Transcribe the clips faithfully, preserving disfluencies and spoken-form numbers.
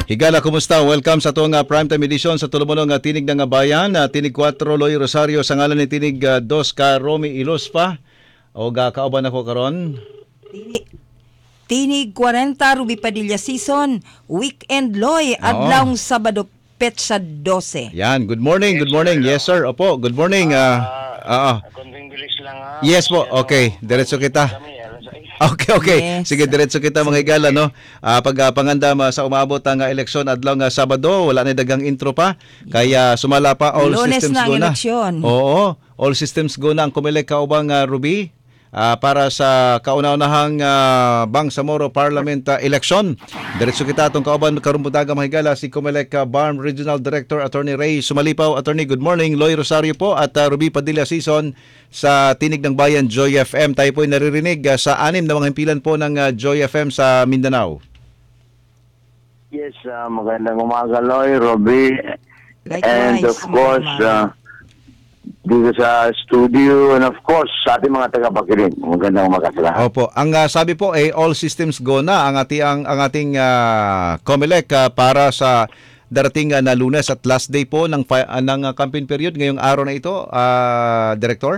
Higala, kumusta? Welcome sa itong uh, primetime edition sa tulumonong uh, Tinig ng Bayan. Uh, Tinig four, Loy Rosario, sa ngalan ni Tinig uh, two, ka Romy Ilospa. O ga kauban ako karon. Tinig, Tinig forty, Ruby Padilla Season. Weekend Loy, adlawng Sabado, Petsa twelve. Yan, good morning, good morning. Yes sir, opo, good morning. Uh, uh, uh, Konting bilis lang ha. yes po, okay. Diretso kita. Okay, okay. Yes. Sige, diretso kita mga higala, no? Uh, pag uh, pangandam uh, sa umabot ang uh, eleksyon adlaw nga Sabado, wala na dagang intro pa. Kaya sumala pa, all Lunes systems na go ang na. eleksyon. Oo, all systems go na ang Comelec kaubang uh, Ruby. Uh, para sa kauna-unahang uh, Bangsamoro Parliament uh, election. Diretso kita itong kauban karumputaga mahigala si Comelec uh, B A R M Regional Director Attorney Ray Sumalipaw. Attorney, good morning. Loy Rosario po at uh, Ruby Padilla Season sa Tinig ng Bayan Joy F M. Tayo po ay naririnig uh, sa anim na mga himpilan po ng uh, Joy F M sa Mindanao. Yes, uh, magandang umaga Loy, Roby. Likewise, And of course, uh, dito sa studio and of course sa ating mga tagapakinig. Magandang umaga sa lahat. Opo, ang uh, sabi po ay eh, all systems go na ang ating ang, ang ating uh, Comelec uh, para sa darating uh, na Lunes at last day po ng uh, ng uh, campaign period ngayong araw na ito, uh, Director.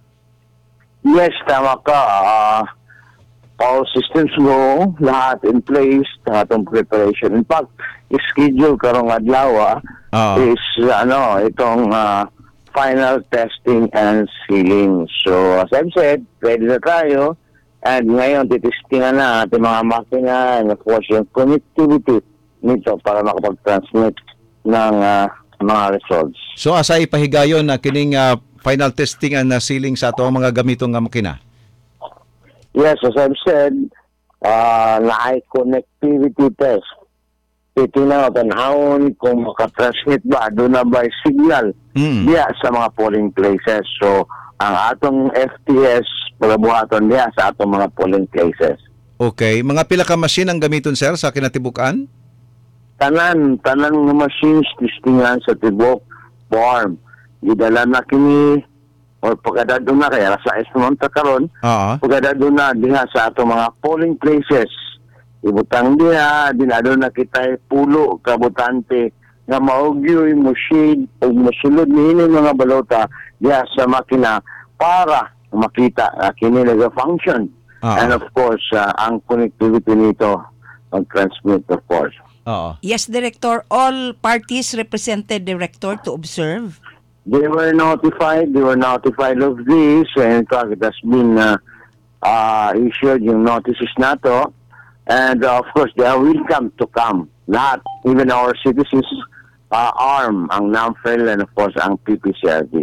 Yes, tama ka. Uh, all systems go, lahat in place, lahat ng preparation. In fact, schedule karong adlaw uh, is uh, ano, itong uh, final testing and sealing. So, as I've said, ready na tayo. And ngayon, titistingan na ating mga makina and of course, yung connectivity nito para makapag-transmit ng uh, mga results. So, asa ipahigayon na kining uh, final testing and uh, sealing sa ato mga gamitong uh, makina? Yes, as I've said, uh, na-connectivity test. Titingnan o tanahon kung makatransmit ba, doon na ba signal Mm. diya sa mga polling places. So, ang atong F T S, palabuhaton diya sa atong mga polling places. Okay. Mga pila ka machine ang gamiton, sir, sa kinatibukan? Tanan, tanan ng machines, tistingan sa tibok, farm. Gidala na kini, or pagkadado na, kaya sa esmonta karon, Oo. pagkadado na diha sa atong mga polling places. Ibutang diha, dinado na kita pulo kabutante nga maugyoy mo shade o masulod niini mga balota diha sa makina para makita uh, kini nag-function. Uh-huh. And of course, uh, ang connectivity nito mag-transmit of course. Oo. Yes, Director. All parties represented, Director, to observe. They were notified, they were notified of this, and in fact, it has been uh, uh, issued yung notices na to. And uh, of course, they are welcome to come. Lahat, even our citizens, uh, arm ang NAMFEL and of course ang P P C R D.